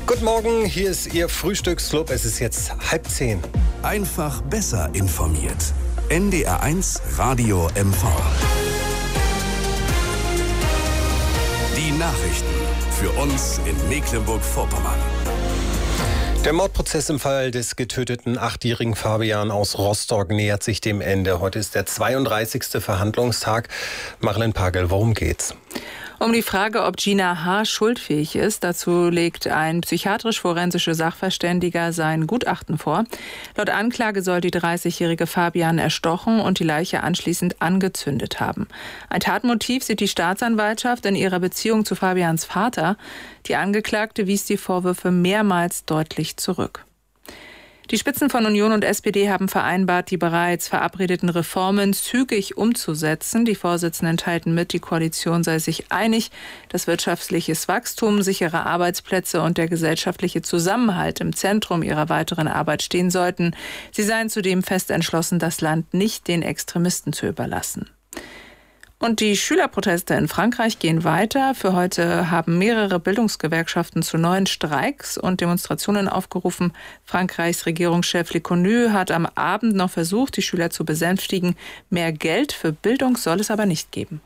Guten Morgen, hier ist Ihr Frühstücksclub. Es ist jetzt 9:30. Einfach besser informiert. NDR1 Radio MV. Die Nachrichten für uns in Mecklenburg-Vorpommern. Der Mordprozess im Fall des getöteten 8-jährigen Fabian aus Rostock nähert sich dem Ende. Heute ist der 32. Verhandlungstag. Marlen Pagel, worum geht's? Um die Frage, ob Gina H. schuldfähig ist. Dazu legt ein psychiatrisch-forensischer Sachverständiger sein Gutachten vor. Laut Anklage soll die 30-jährige Fabian erstochen und die Leiche anschließend angezündet haben. Ein Tatmotiv sieht die Staatsanwaltschaft in ihrer Beziehung zu Fabians Vater. Die Angeklagte wies die Vorwürfe mehrmals deutlich zurück. Die Spitzen von Union und SPD haben vereinbart, die bereits verabredeten Reformen zügig umzusetzen. Die Vorsitzenden teilten mit, die Koalition sei sich einig, dass wirtschaftliches Wachstum, sichere Arbeitsplätze und der gesellschaftliche Zusammenhalt im Zentrum ihrer weiteren Arbeit stehen sollten. Sie seien zudem fest entschlossen, das Land nicht den Extremisten zu überlassen. Und die Schülerproteste in Frankreich gehen weiter. Für heute haben mehrere Bildungsgewerkschaften zu neuen Streiks und Demonstrationen aufgerufen. Frankreichs Regierungschef Leconu hat am Abend noch versucht, die Schüler zu besänftigen. Mehr Geld für Bildung soll es aber nicht geben.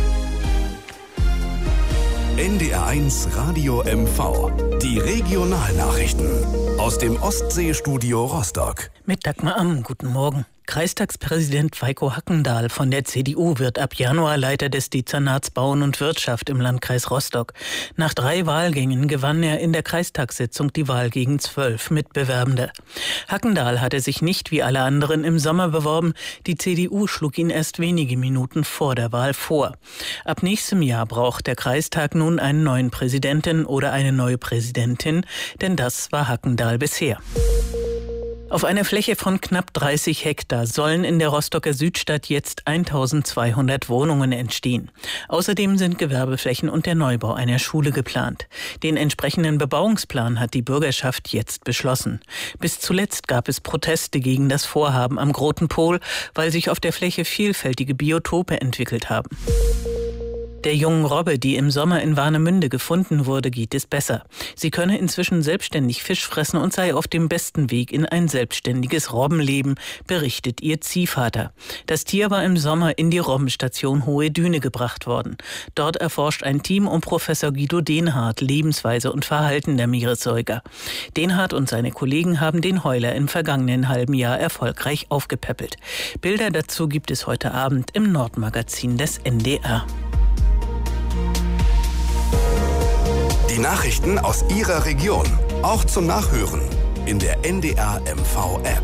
NDR1 Radio MV. Die Regionalnachrichten aus dem Ostseestudio Rostock. Mit Dagmar Amm, guten Morgen. Kreistagspräsident Weiko Hackendahl von der CDU wird ab Januar Leiter des Dezernats Bauen und Wirtschaft im Landkreis Rostock. Nach 3 Wahlgängen gewann er in der Kreistagssitzung die Wahl gegen 12 Mitbewerbende. Hackendahl hatte sich nicht wie alle anderen im Sommer beworben. Die CDU schlug ihn erst wenige Minuten vor der Wahl vor. Ab nächstem Jahr braucht der Kreistag nun einen neuen Präsidenten oder eine neue Präsidentin, denn das war Hackendahl bisher. Auf einer Fläche von knapp 30 Hektar sollen in der Rostocker Südstadt jetzt 1200 Wohnungen entstehen. Außerdem sind Gewerbeflächen und der Neubau einer Schule geplant. Den entsprechenden Bebauungsplan hat die Bürgerschaft jetzt beschlossen. Bis zuletzt gab es Proteste gegen das Vorhaben am Großen Pol, weil sich auf der Fläche vielfältige Biotope entwickelt haben. Der jungen Robbe, die im Sommer in Warnemünde gefunden wurde, geht es besser. Sie könne inzwischen selbstständig Fisch fressen und sei auf dem besten Weg in ein selbstständiges Robbenleben, berichtet ihr Ziehvater. Das Tier war im Sommer in die Robbenstation Hohe Düne gebracht worden. Dort erforscht ein Team um Professor Guido Denhardt Lebensweise und Verhalten der Meeressäuger. Denhardt und seine Kollegen haben den Heuler im vergangenen halben Jahr erfolgreich aufgepäppelt. Bilder dazu gibt es heute Abend im Nordmagazin des NDR. Die Nachrichten aus Ihrer Region, auch zum Nachhören in der NDR MV App.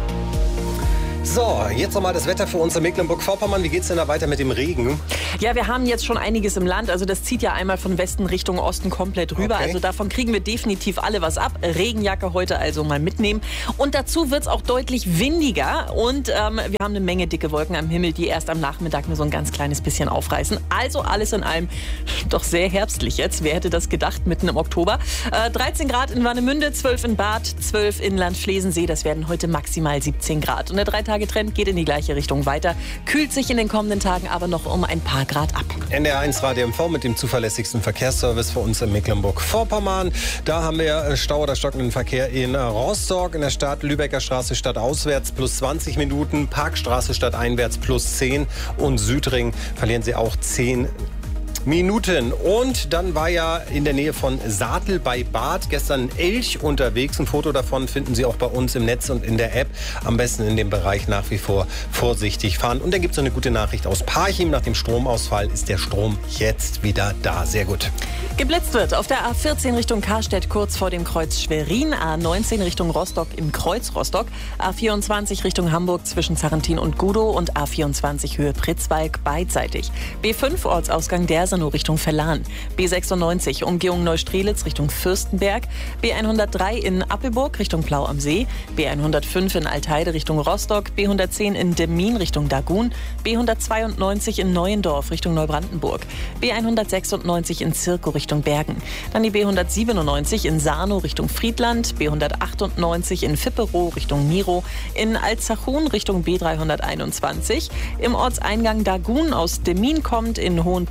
So, jetzt nochmal das Wetter für uns in Mecklenburg-Vorpommern. Wie geht's denn da weiter mit dem Regen? Ja, wir haben jetzt schon einiges im Land. Also das zieht ja einmal von Westen Richtung Osten komplett rüber. Okay. Also davon kriegen wir definitiv alle was ab. Regenjacke heute also mal mitnehmen. Und dazu wird's auch deutlich windiger. Und wir haben eine Menge dicke Wolken am Himmel, die erst am Nachmittag nur so ein ganz kleines bisschen aufreißen. Also alles in allem doch sehr herbstlich jetzt. Wer hätte das gedacht, mitten im Oktober. 13 Grad in Warnemünde, 12 in Barth, 12 in Landschlesensee. Das werden heute maximal 17 Grad. Und der 3-Tage-Trend geht in die gleiche Richtung weiter. Kühlt sich in den kommenden Tagen aber noch um ein paar Grad ab. NDR1 Radio MV mit dem zuverlässigsten Verkehrsservice für uns in Mecklenburg-Vorpommern. Da haben wir Stau oder stockenden Verkehr in Rostock, in der Stadt Lübecker Straße stadtauswärts plus 20 Minuten, Parkstraße stadteinwärts plus 10 und Südring verlieren Sie auch 10 Minuten. Und dann war ja in der Nähe von Saatel bei Barth gestern ein Elch unterwegs. Ein Foto davon finden Sie auch bei uns im Netz und in der App. Am besten in dem Bereich nach wie vor vorsichtig fahren. Und dann gibt es eine gute Nachricht aus Parchim. Nach dem Stromausfall ist der Strom jetzt wieder da. Sehr gut. Geblitzt wird auf der A14 Richtung Karstedt kurz vor dem Kreuz Schwerin, A19 Richtung Rostock im Kreuz Rostock, A24 Richtung Hamburg zwischen Sarrentin und Gudow und A24 Höhe Pritzwalk beidseitig. B5 Ortsausgang Dersenow Richtung Verlan, B96 Umgehung Neustrelitz Richtung Fürstenberg, B103 in Appelburg Richtung Plau am See, B105 in Altheide Richtung Rostock, B110 in Demmin Richtung Dagun, B192 in Neuendorf Richtung Neubrandenburg, B196 in Zirkow Richtung Bergen. Dann die B197 in Sarnow Richtung Friedland, B198 in Vipperow Richtung Miro, in Alzachun Richtung B321, im Ortseingang Dagun aus Demmin kommt, in Hohenprietz aus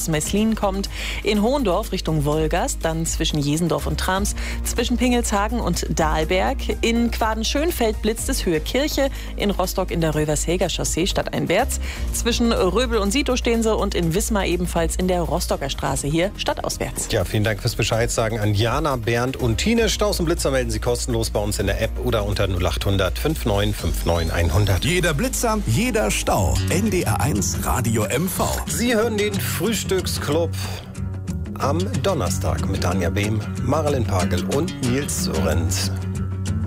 aus Meslin kommt. In Hohendorf Richtung Wolgast, dann zwischen Jesendorf und Trams, zwischen Pingelshagen und Dahlberg. In Quaden-Schönfeld blitzt es Höhe Kirche, in Rostock in der Rövershäger Chaussee stadteinwärts. Zwischen Röbel und Sito stehen sie und in Wismar ebenfalls in der Rostocker Straße hier stadtauswärts. Ja, vielen Dank fürs Bescheid sagen an Jana, Bernd und Tine. Staus und Blitzer melden Sie kostenlos bei uns in der App oder unter 0800 5959 100. Jeder Blitzer, jeder Stau. NDR1 Radio MV. Sie hören den Frühstücksclub am Donnerstag mit Tanja Behm, Marilyn Pagel und Nils Sorenz.